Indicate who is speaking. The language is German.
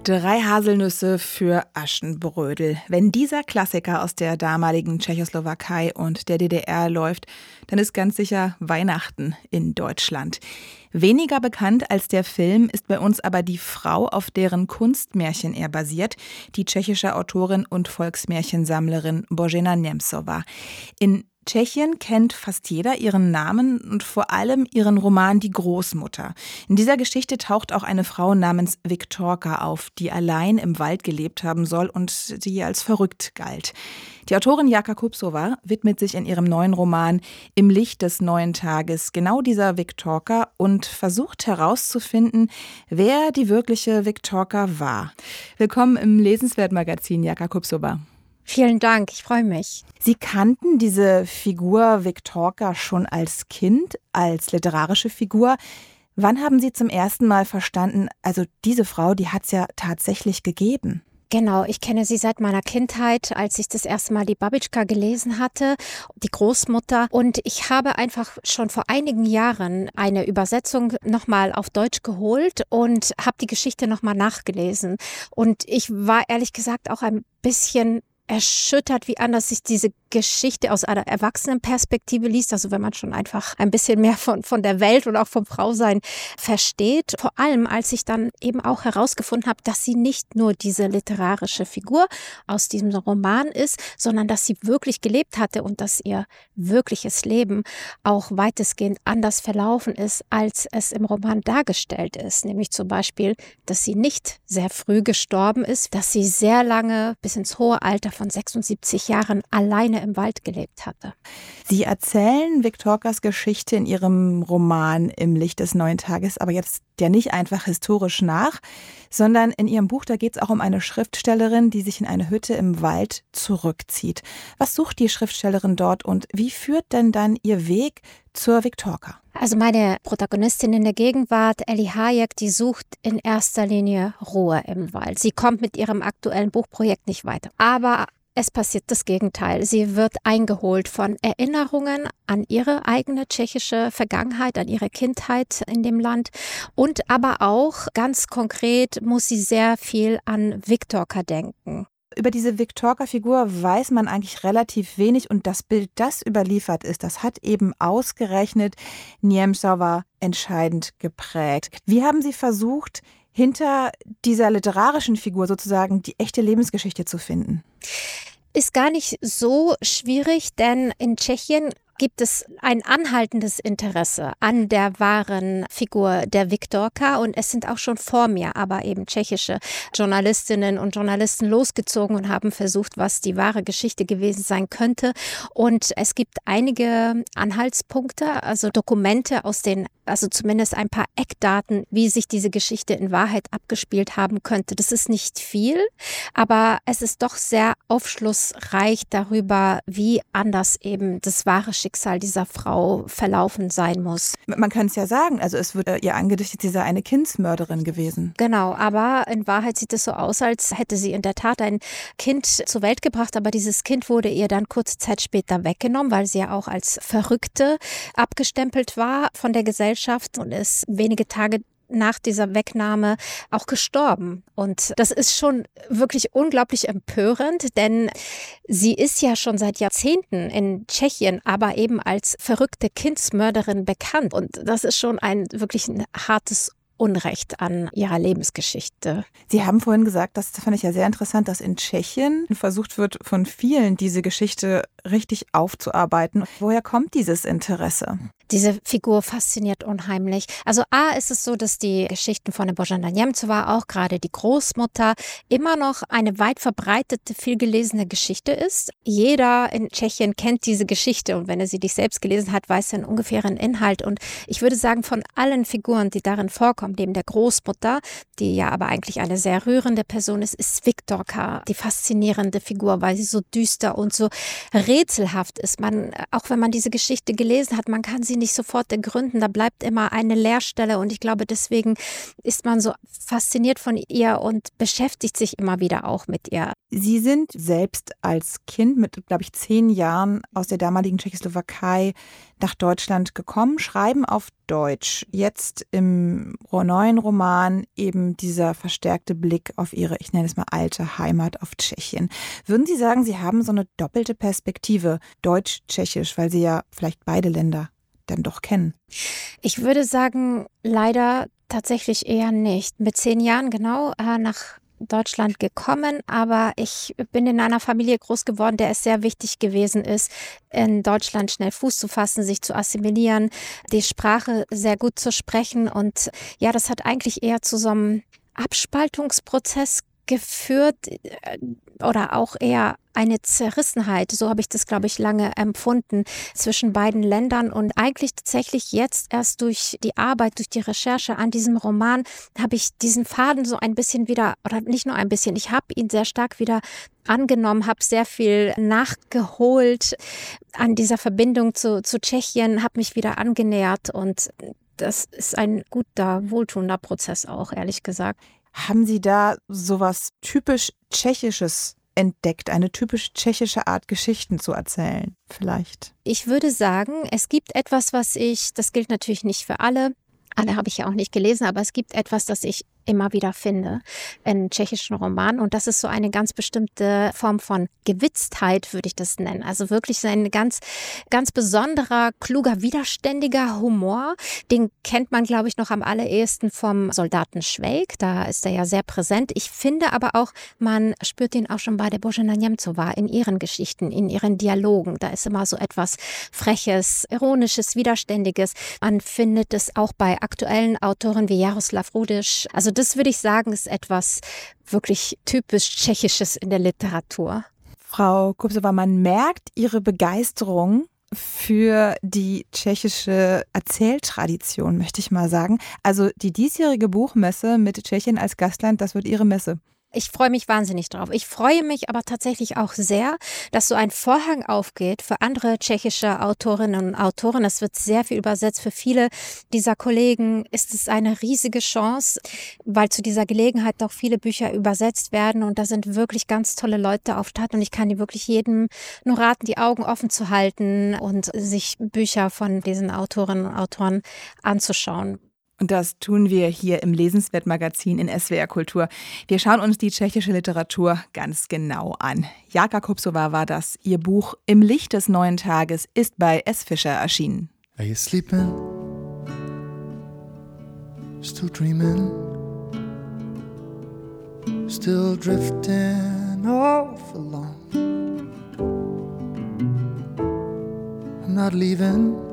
Speaker 1: Drei Haselnüsse für Aschenbrödel. Wenn dieser Klassiker aus der damaligen Tschechoslowakei und der DDR läuft, dann ist ganz sicher Weihnachten in Deutschland. Weniger bekannt als der Film ist bei uns aber die Frau, auf deren Kunstmärchen er basiert, die tschechische Autorin und Volksmärchensammlerin Božena Němcová. In Tschechien kennt fast jeder ihren Namen und vor allem ihren Roman Die Großmutter. In dieser Geschichte taucht auch eine Frau namens Viktorka auf, die allein im Wald gelebt haben soll und die als verrückt galt. Die Autorin Jaka Kupsová widmet sich in ihrem neuen Roman Im Licht des neuen Tages genau dieser Viktorka und versucht herauszufinden, wer die wirkliche Viktorka war. Willkommen im Lesenswert-Magazin, Jaka Kupsová.
Speaker 2: Vielen Dank, ich freue mich.
Speaker 1: Sie kannten diese Figur Viktorka schon als Kind, als literarische Figur. Wann haben Sie zum ersten Mal verstanden, also diese Frau, die hat es ja tatsächlich gegeben?
Speaker 2: Genau, ich kenne sie seit meiner Kindheit, als ich das erste Mal die Babitschka gelesen hatte, die Großmutter. Und ich habe einfach schon vor einigen Jahren eine Übersetzung nochmal auf Deutsch geholt und habe die Geschichte nochmal nachgelesen. Und ich war ehrlich gesagt auch ein bisschen erschüttert, wie anders sich diese Geschichte aus einer Erwachsenenperspektive liest, also wenn man schon einfach ein bisschen mehr von der Welt und auch vom Frausein versteht. Vor allem, als ich dann eben auch herausgefunden habe, dass sie nicht nur diese literarische Figur aus diesem Roman ist, sondern dass sie wirklich gelebt hatte und dass ihr wirkliches Leben auch weitestgehend anders verlaufen ist, als es im Roman dargestellt ist. Nämlich zum Beispiel, dass sie nicht sehr früh gestorben ist, dass sie sehr lange bis ins hohe Alter von 76 Jahren alleine im Wald gelebt hatte.
Speaker 1: Sie erzählen Viktorkas Geschichte in Ihrem Roman Im Licht des neuen Tages, aber jetzt ja nicht einfach historisch nach, sondern in Ihrem Buch, da geht es auch um eine Schriftstellerin, die sich in eine Hütte im Wald zurückzieht. Was sucht die Schriftstellerin dort und wie führt denn dann ihr Weg zur Viktorka?
Speaker 2: Also meine Protagonistin in der Gegenwart, Ellie Hayek, die sucht in erster Linie Ruhe im Wald. Sie kommt mit ihrem aktuellen Buchprojekt nicht weiter. Aber es passiert das Gegenteil. Sie wird eingeholt von Erinnerungen an ihre eigene tschechische Vergangenheit, an ihre Kindheit in dem Land. Und aber auch ganz konkret muss sie sehr viel an Viktorka denken.
Speaker 1: Über diese Viktorka-Figur weiß man eigentlich relativ wenig und das Bild, das überliefert ist, das hat eben ausgerechnet Němcová entscheidend geprägt. Wie haben Sie versucht, hinter dieser literarischen Figur sozusagen die echte Lebensgeschichte zu finden?
Speaker 2: Ist gar nicht so schwierig, denn in Tschechien gibt es ein anhaltendes Interesse an der wahren Figur der Viktorka und es sind auch schon vor mir, aber eben tschechische Journalistinnen und Journalisten losgezogen und haben versucht, was die wahre Geschichte gewesen sein könnte. Und es gibt einige Anhaltspunkte, also Dokumente also zumindest ein paar Eckdaten, wie sich diese Geschichte in Wahrheit abgespielt haben könnte. Das ist nicht viel, aber es ist doch sehr aufschlussreich darüber, wie anders eben das wahre Schicksal dieser Frau verlaufen sein muss.
Speaker 1: Man kann es ja sagen, also es wird ihr angedichtet, sie sei eine Kindsmörderin gewesen.
Speaker 2: Genau, aber in Wahrheit sieht es so aus, als hätte sie in der Tat ein Kind zur Welt gebracht, aber dieses Kind wurde ihr dann kurze Zeit später weggenommen, weil sie ja auch als Verrückte abgestempelt war von der Gesellschaft und ist wenige Tage nach dieser Wegnahme auch gestorben. Und das ist schon wirklich unglaublich empörend, denn sie ist ja schon seit Jahrzehnten in Tschechien, aber eben als verrückte Kindsmörderin bekannt. Und das ist schon wirklich ein hartes Unrecht an ihrer Lebensgeschichte.
Speaker 1: Sie haben vorhin gesagt, das fand ich ja sehr interessant, dass in Tschechien versucht wird, von vielen diese Geschichte richtig aufzuarbeiten. Woher kommt dieses Interesse?
Speaker 2: Diese Figur fasziniert unheimlich. Also ist es so, dass die Geschichten von der Božena Němcová, auch gerade die Großmutter, immer noch eine weit verbreitete, vielgelesene Geschichte ist. Jeder in Tschechien kennt diese Geschichte und wenn er sie nicht selbst gelesen hat, weiß er einen ungefähren Inhalt. Und ich würde sagen, von allen Figuren, die darin vorkommen, neben der Großmutter, die ja aber eigentlich eine sehr rührende Person ist, ist Viktorka die faszinierende Figur, weil sie so düster und so rätselhaft ist. Auch wenn man diese Geschichte gelesen hat, man kann sie nicht sofort ergründen. Da bleibt immer eine Leerstelle und ich glaube, deswegen ist man so fasziniert von ihr und beschäftigt sich immer wieder auch mit ihr.
Speaker 1: Sie sind selbst als Kind mit, glaube ich, 10 Jahren aus der damaligen Tschechoslowakei nach Deutschland gekommen, schreiben auf Deutsch. Jetzt im neuen Roman eben dieser verstärkte Blick auf Ihre, ich nenne es mal, alte Heimat auf Tschechien. Würden Sie sagen, Sie haben so eine doppelte Perspektive, deutsch-tschechisch, weil Sie ja vielleicht beide Länder dann doch kennen?
Speaker 2: Ich würde sagen, leider tatsächlich eher nicht. Mit 10 Jahren genau nach Deutschland gekommen, aber ich bin in einer Familie groß geworden, der es sehr wichtig gewesen ist, in Deutschland schnell Fuß zu fassen, sich zu assimilieren, die Sprache sehr gut zu sprechen und ja, das hat eigentlich eher zu so einem Abspaltungsprozess geführt oder auch eher eine Zerrissenheit, so habe ich das, glaube ich, lange empfunden, zwischen beiden Ländern und eigentlich tatsächlich jetzt erst durch die Arbeit, durch die Recherche an diesem Roman habe ich diesen Faden so ein bisschen wieder, oder nicht nur ein bisschen, ich habe ihn sehr stark wieder angenommen, habe sehr viel nachgeholt an dieser Verbindung zu Tschechien, habe mich wieder angenähert und das ist ein guter, wohltuender Prozess auch, ehrlich gesagt.
Speaker 1: Haben Sie da sowas typisch Tschechisches entdeckt, eine typisch tschechische Art, Geschichten zu erzählen, vielleicht?
Speaker 2: Ich würde sagen, es gibt etwas, das gilt natürlich nicht für alle habe ich ja auch nicht gelesen, aber es gibt etwas, das ich immer wieder finde in tschechischen Romanen und das ist so eine ganz bestimmte Form von Gewitztheit, würde ich das nennen. Also wirklich so ein ganz, ganz besonderer, kluger, widerständiger Humor. Den kennt man, glaube ich, noch am allerersten vom Soldaten Švejk. Da ist er ja sehr präsent. Ich finde aber auch, man spürt ihn auch schon bei der Božena Němcová in ihren Geschichten, in ihren Dialogen. Da ist immer so etwas Freches, Ironisches, Widerständiges. Man findet es auch bei aktuellen Autoren wie Jaroslav Rudiš. Also das würde ich sagen, ist etwas wirklich typisch Tschechisches in der Literatur.
Speaker 1: Frau Kupsová, man merkt Ihre Begeisterung für die tschechische Erzähltradition, möchte ich mal sagen. Also die diesjährige Buchmesse mit Tschechien als Gastland, das wird Ihre Messe.
Speaker 2: Ich freue mich wahnsinnig drauf. Ich freue mich aber tatsächlich auch sehr, dass so ein Vorhang aufgeht für andere tschechische Autorinnen und Autoren. Es wird sehr viel übersetzt. Für viele dieser Kollegen ist es eine riesige Chance, weil zu dieser Gelegenheit auch viele Bücher übersetzt werden. Und da sind wirklich ganz tolle Leute auf Tat. Und ich kann die wirklich jedem nur raten, die Augen offen zu halten und sich Bücher von diesen Autorinnen und Autoren anzuschauen.
Speaker 1: Und das tun wir hier im Lesenswert-Magazin in SWR Kultur. Wir schauen uns die tschechische Literatur ganz genau an. Jáka Kupsová war das. Ihr Buch Im Licht des neuen Tages ist bei S. Fischer erschienen.
Speaker 3: Are you sleeping? Still dreaming? Still drifting off alone? I'm not leaving.